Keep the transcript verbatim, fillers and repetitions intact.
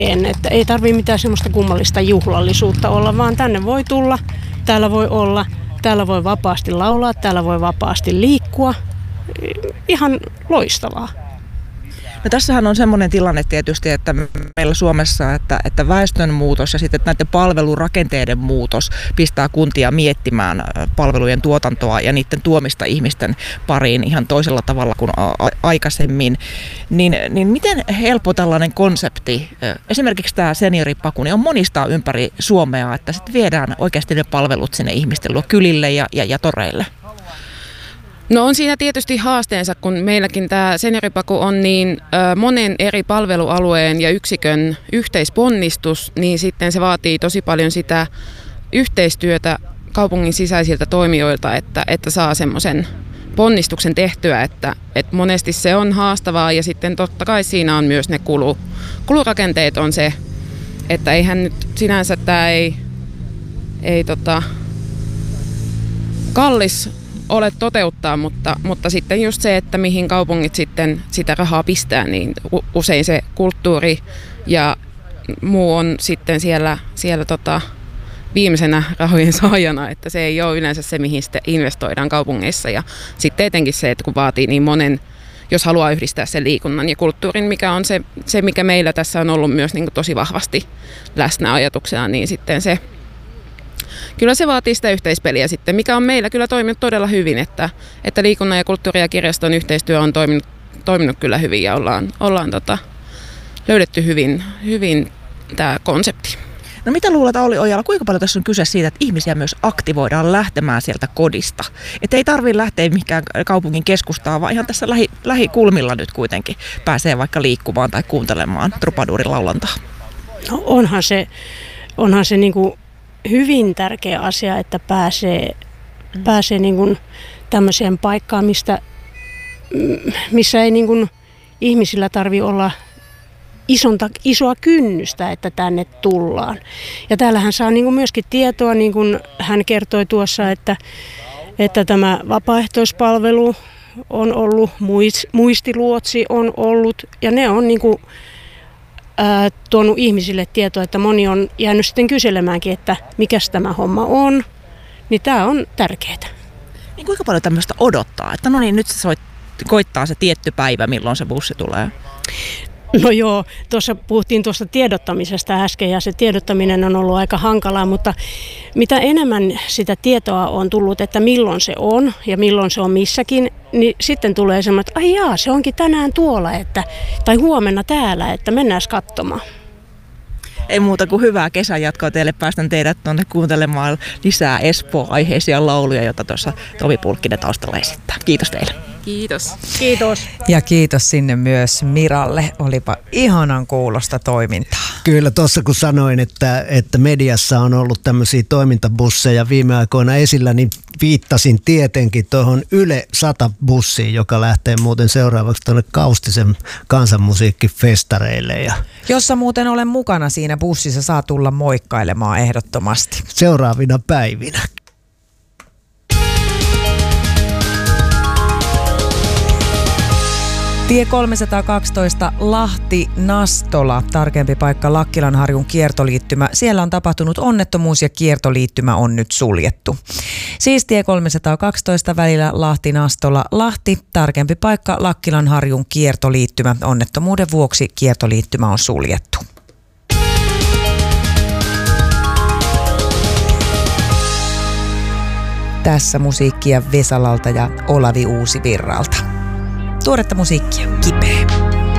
Että ei tarvitse mitään semmoista kummallista juhlallisuutta olla, vaan tänne voi tulla, täällä voi olla, täällä voi vapaasti laulaa, täällä voi vapaasti liikkua. Ihan loistavaa. No tässähän on semmoinen tilanne tietysti, että meillä Suomessa, että, että väestön muutos ja sitten näiden palvelurakenteiden muutos pistää kuntia miettimään palvelujen tuotantoa ja niiden tuomista ihmisten pariin ihan toisella tavalla kuin a- a- aikaisemmin. Niin, niin miten helppo tällainen konsepti, esimerkiksi tämä senioripaku, niin on monistaa ympäri Suomea, että sitten viedään oikeasti ne palvelut sinne ihmisten luo kylille ja, ja, ja toreille? No on siinä tietysti haasteensa, kun meilläkin tämä senioripaku on niin ö, monen eri palvelualueen ja yksikön yhteisponnistus, niin sitten se vaatii tosi paljon sitä yhteistyötä kaupungin sisäisiltä toimijoilta, että, että saa semmoisen ponnistuksen tehtyä, että, että monesti se on haastavaa ja sitten totta kai siinä on myös ne kulu, kulurakenteet on se, että eihän nyt sinänsä tämä ei, ei tota, kallis ole toteuttaa, mutta, mutta sitten just se, että mihin kaupungit sitten sitä rahaa pistää, niin usein se kulttuuri ja muu on sitten siellä, siellä tota viimeisenä rahojen saajana, että se ei ole yleensä se, mihin sitten investoidaan kaupungeissa. Ja sitten etenkin se, että kun vaatii niin monen, jos haluaa yhdistää sen liikunnan ja kulttuurin, mikä on se, se mikä meillä tässä on ollut myös niin kuin tosi vahvasti läsnä ajatuksena, niin sitten se kyllä se vaatii sitä yhteispeliä sitten, mikä on meillä kyllä toiminut todella hyvin, että, että liikunnan ja kulttuuri- ja kirjaston yhteistyö on toiminut, toiminut kyllä hyvin ja ollaan, ollaan tota, löydetty hyvin, hyvin tämä konsepti. No mitä luulet, Olli Ojala, kuinka paljon tässä on kyse siitä, että ihmisiä myös aktivoidaan lähtemään sieltä kodista? Että ei tarvitse lähteä mihinkään kaupungin keskustaan, vaan ihan tässä lähi, lähikulmilla nyt kuitenkin pääsee vaikka liikkumaan tai kuuntelemaan trupaduurin laulantaa. No onhan se, onhan se niinku hyvin tärkeä asia, että pääsee, mm. pääsee niin kuin tämmöiseen paikkaan, mistä, missä ei niin kuin ihmisillä tarvitse olla isonta, isoa kynnystä, että tänne tullaan. Ja täällähän saa niin kuin myöskin tietoa, niin kuin hän kertoi tuossa, että, että tämä vapaaehtoispalvelu on ollut, muistiluotsi on ollut, ja ne on niin kuin Ää, tuonut ihmisille tietoa, että moni on jäänyt sitten kyselemäänkin, että mikäs tämä homma on, niin tämä on tärkeää. Niin kuinka paljon tämmöistä odottaa, että no niin, nyt se soit, koittaa se tietty päivä, milloin se bussi tulee? No joo, tuossa puhuttiin tuosta tiedottamisesta äsken ja se tiedottaminen on ollut aika hankalaa, mutta mitä enemmän sitä tietoa on tullut, että milloin se on ja milloin se on missäkin, niin sitten tulee semmoinen, että ai jaa, se onkin tänään tuolla, että, tai huomenna täällä, että mennään katsomaan. Ei muuta kuin hyvää kesänjatkoa teille. Päästän teidät tuonne kuuntelemaan lisää Espoo-aiheisia lauluja, joita tuossa Tomi Pulkkinen taustalla esittää. Kiitos teille. Kiitos. Kiitos. Ja kiitos sinne myös Miralle. Olipa ihanan kuulosta toimintaa. Kyllä tuossa kun sanoin, että, että mediassa on ollut tämmöisiä toimintabusseja viime aikoina esillä, niin viittasin tietenkin tuohon Yle sata-bussiin, joka lähtee muuten seuraavaksi tuonne Kaustisen kansanmusiikkifestareille. Ja jossa muuten olen mukana siinä bussissa, saa tulla moikkailemaan ehdottomasti. Seuraavina päivinä. Tie kolmesataakaksitoista Lahti-Nastola, tarkempi paikka Lakkilanharjun kiertoliittymä. Siellä on tapahtunut onnettomuus ja kiertoliittymä on nyt suljettu. Siis tie kolmesataakaksitoista välillä Lahti-Nastola, Lahti, tarkempi paikka Lakkilanharjun kiertoliittymä. Onnettomuuden vuoksi kiertoliittymä on suljettu. Tässä musiikkia Vesalalta ja Olavi Uusivirralta. Tuoretta musiikkia, kipeä.